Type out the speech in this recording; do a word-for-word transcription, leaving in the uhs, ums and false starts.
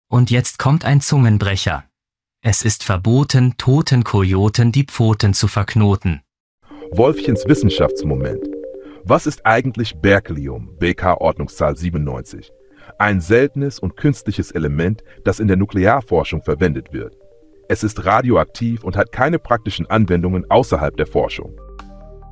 Und jetzt kommt ein Zungenbrecher. Es ist verboten, toten Kojoten die Pfoten zu verknoten. Wolfchens Wissenschaftsmoment. Was ist eigentlich Berkelium, B K-Ordnungszahl siebenundneunzig? Ein seltenes und künstliches Element, das in der Nuklearforschung verwendet wird. Es ist radioaktiv und hat keine praktischen Anwendungen außerhalb der Forschung.